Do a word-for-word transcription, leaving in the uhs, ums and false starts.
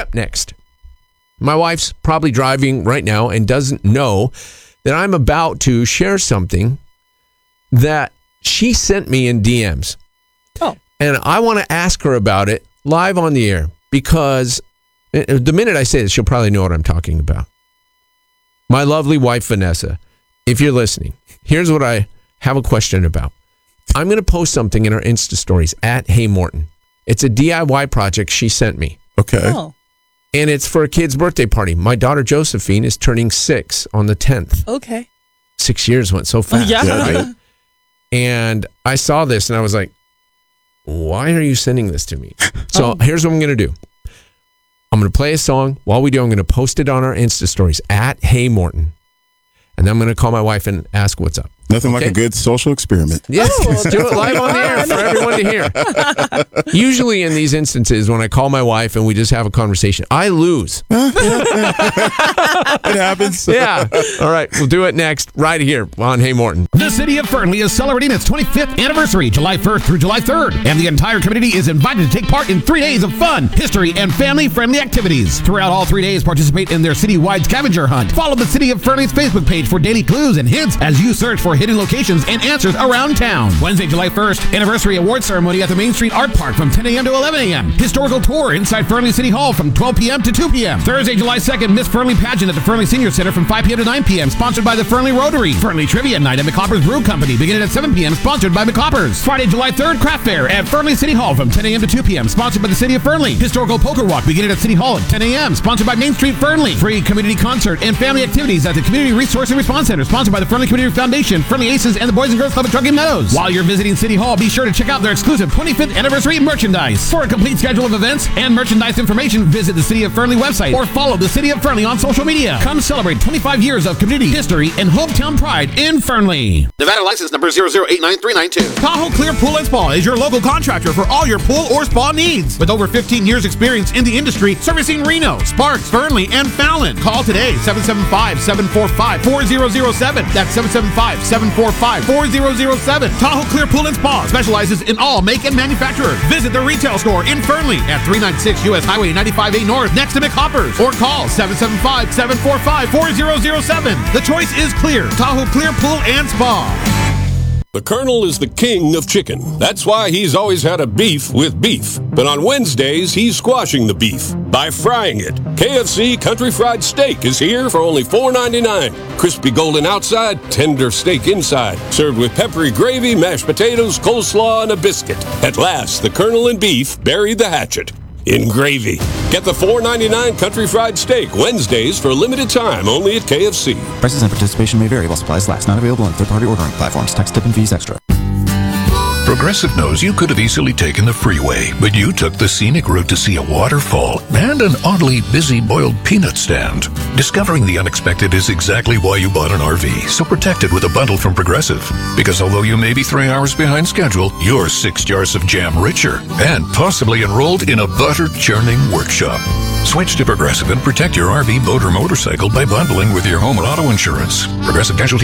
up next. My wife's probably driving right now and doesn't know that I'm about to share something that she sent me in D Ms. Oh. And I want to ask her about it live on the air because the minute I say this, she'll probably know what I'm talking about. My lovely wife, Vanessa, if you're listening, here's what I have a question about. I'm going to post something in our Insta stories at Hey Morton. It's a D I Y project she sent me. Okay. Oh. And it's for a kid's birthday party. My daughter Josephine is turning six on the tenth. Okay. Six years went so fast. Yeah. Yeah, right? And I saw this and I was like, why are you sending this to me? So Oh. here's what I'm going to do. I'm going to play a song. While we do, I'm going to post it on our Insta stories at Hey Morton. And then I'm going to call my wife and ask what's up. Nothing Okay. like a good social experiment. Yes, Oh, let's do it live on the air for everyone to hear. Usually in these instances, when I call my wife and we just have a conversation, I lose. It happens. Yeah. All right. We'll do it next right here on Hey Morton. The city of Fernley is celebrating its twenty-fifth anniversary, July first through July third, and the entire community is invited to take part in three days of fun, history, and family-friendly activities. Throughout all three days, participate in their city-wide scavenger hunt. Follow the City of Fernley's Facebook page for daily clues and hints as you search for hidden locations and answers around town. Wednesday, July first, anniversary award ceremony at the Main Street Art Park from ten a.m. to eleven a.m. Historical tour inside Fernley City Hall from twelve p.m. to two p.m. Thursday, July second, Miss Fernley pageant at the Fernley Senior Center from five p.m. to nine p.m. sponsored by the Fernley Rotary. Fernley Trivia Night at McCopper's Brew Company beginning at seven p.m. sponsored by McCopper's. Friday, July third, Craft Fair at Fernley City Hall from ten a.m. to two p.m. sponsored by the City of Fernley. Historical Poker Walk beginning at City Hall at ten a.m. sponsored by Main Street Fernley. Free community concert and family activities at the Community Resource and Response Center sponsored by the Fernley Community Foundation, Fernley Aces, and the Boys and Girls Club at Truckee Meadows. While you're visiting City Hall, be sure to check out their exclusive twenty-fifth anniversary merchandise. For a complete schedule of events and merchandise information, visit the City of Fernley website or follow the City of Fernley on social media. Come celebrate twenty-five years of community history and hometown pride in Fernley. Nevada license number zero zero eight nine three nine two. Tahoe Clear Pool and Spa is your local contractor for all your pool or spa needs. With over fifteen years experience in the industry, servicing Reno, Sparks, Fernley, and Fallon. Call today, seven seven five, seven four five, four zero zero seven. That's seven seven five, seven four five, four zero zero seven. Tahoe Clear Pool and Spa specializes in all make and manufacturers. Visit the retail store in Fernley at three ninety-six U S Highway ninety-five A North next to McHoppers, or call seven seven five, seven four five, four zero zero seven. The choice is clear. Tahoe Clear Pool and Spa. The Colonel is the king of chicken. That's why he's always had a beef with beef. But on Wednesdays, he's squashing the beef by frying it. K F C Country Fried Steak is here for only four ninety-nine. Crispy golden outside, tender steak inside. Served with peppery gravy, mashed potatoes, coleslaw, and a biscuit. At last, the Colonel and beef buried the hatchet in gravy. Get the four ninety-nine Country Fried Steak Wednesdays for a limited time only at K F C. Prices and participation may vary while supplies last. Not available on third-party ordering platforms. Tax, tip, and fees extra. Progressive knows you could have easily taken the freeway, but you took the scenic route to see a waterfall and an oddly busy boiled peanut stand. Discovering the unexpected is exactly why you bought an R V, so protect it with a bundle from Progressive. Because although you may be three hours behind schedule, you're six jars of jam richer and possibly enrolled in a butter-churning workshop. Switch to Progressive and protect your R V, boat, or motorcycle by bundling with your home and auto insurance. Progressive Casualty